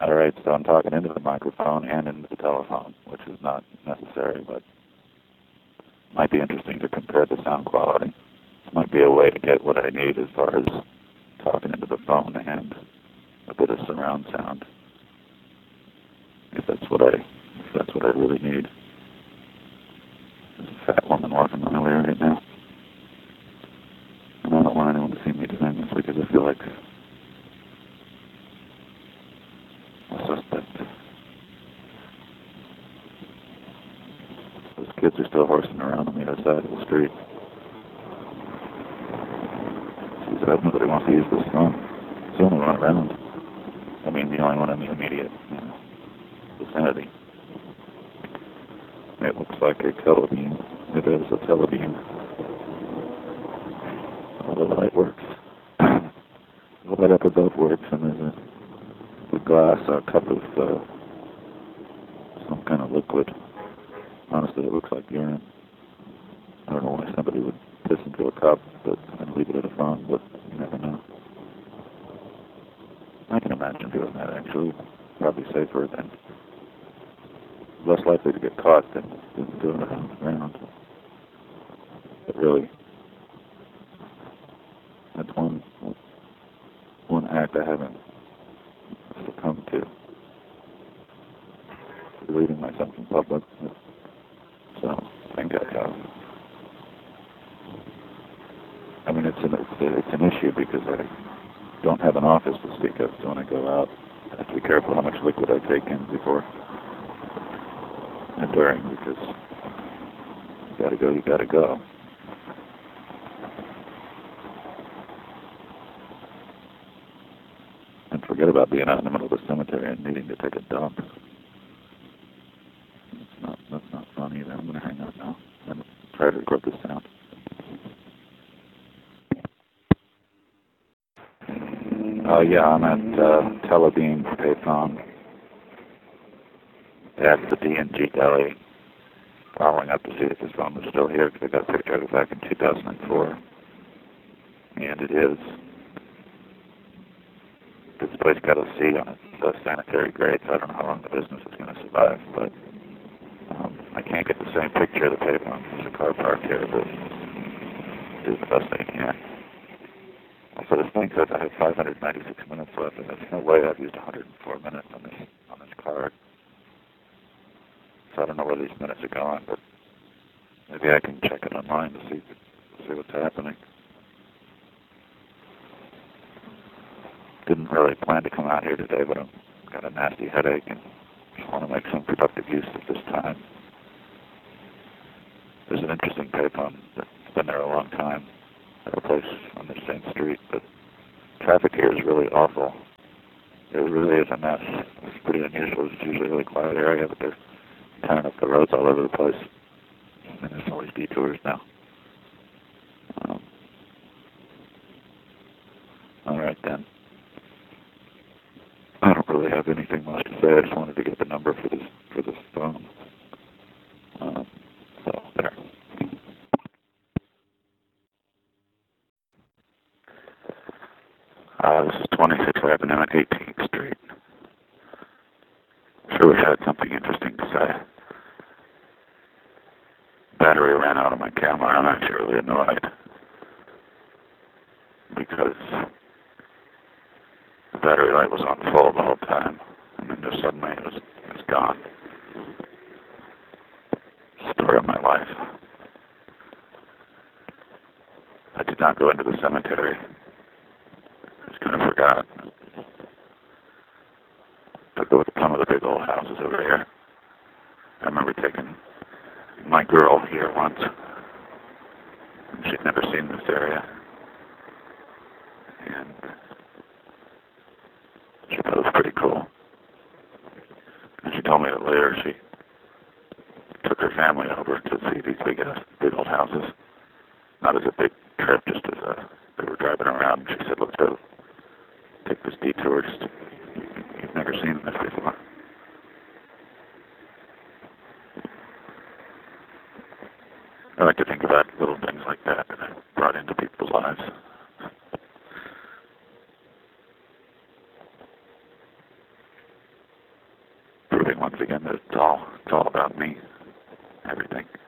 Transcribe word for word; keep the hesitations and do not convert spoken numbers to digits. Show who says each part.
Speaker 1: Alright, so I'm talking into the microphone and into the telephone, which is not necessary, but might be interesting to compare the sound quality. This might be a way to get what I need as far as talking into the phone and a bit of surround sound. If that's what I, if that's what I really need. There's a fat woman walking my way right now. And I don't want anyone to see me doing this because I feel like a suspect. Those kids are still horsing around on the other side of the street. She said, nobody wants to use this phone. It's the only one around. I mean, the only one in the immediate, you know, vicinity. It looks like a telebeam. It is a telebeam. All the light works. The light up above works, and there's a, a glass, a cup of uh, some kind of liquid. Honestly, it looks like urine. I don't know why somebody would piss into a cup but and leave it at a phone, but you never know. I can imagine doing that, actually. Probably safer than, less likely to get caught than, than doing it on the ground. But really, that's one, one act I haven't succumbed to. Leaving myself in public. So, I think I have. I mean, it's an, it's, a, it's an issue because I don't have an office to speak of, so when I go out, I have to be careful how much liquid I take in before and during, because you gotta go, you gotta go. And forget about being out in the middle of the cemetery and needing to take a dump. That's not, that's not fun either. I'm gonna hang up now and try to record this sound. Oh uh, yeah, I'm at uh, Telebeam Payphone at the D and G Deli, following up to see if this phone was still here, because I got a picture of it back in two thousand four, and it is. This place got a C on it, the sanitary grade, so I don't know how long the business is going to survive, but um, I can't get the same picture of the payphone. There's a car parked here, but do the best I can. So this thing says I have five hundred ninety-six minutes left, and there's no way I've used one hundred four minutes on this on this card. So I don't know where these minutes are going, but maybe I can check it online to see see what's happening. Didn't really plan to come out here today, but I've got a nasty headache and just want to make some productive use of this time. There's an interesting payphone that's been there a long time at a place on the same street, but traffic here is really awful. It really is a mess. It's pretty unusual. It's usually a really quiet area, but they're tearing up the roads all over the place. And there's always detours now. Um, all right, then. I don't really have anything much to say. I just wanted to get the number for this for this phone. Um, so there. Uh, this is twenty-sixth Avenue and eighteenth Street. Sure wish I had something interesting to say. Battery ran out of my camera. I'm actually really annoyed because the battery light was on full the whole time, and then just suddenly it was, it was gone. Story of my life. I did not go into the cemetery. I just kind of forgot. Took a look at some of the big old houses over here. I remember taking my girl here once. She'd never seen this area. And she thought it was pretty cool. And she told me that later she took her family over to see these big, uh, big old houses. Not as a big trip, just as a, they were driving around. And she said, let's go take this detour. Just, you've never seen this before. I like to think about little things like that that I brought into people's lives. once again that it's all, it's all about me, everything.